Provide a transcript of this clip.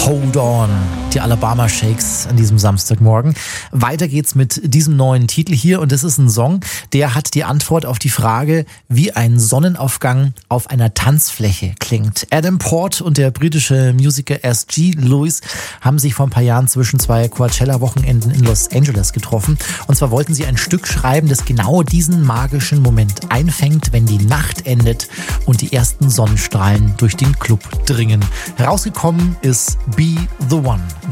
Hold On, die Alabama Shakes an diesem Samstagmorgen. Weiter geht's mit diesem neuen Titel hier und das ist ein Song, der hat die Antwort auf die Frage, wie ein Sonnenaufgang auf einer Tanzfläche klingt. Adam Port und der britische Musiker S.G. Lewis haben sich vor ein paar Jahren zwischen zwei Coachella-Wochenenden in Los Angeles getroffen. Und zwar wollten sie ein Stück schreiben, das genau diesen magischen Moment einfängt, wenn die Nacht endet und die ersten Sonnenstrahlen durch den Club dringen. Rausgekommen ist Be the One.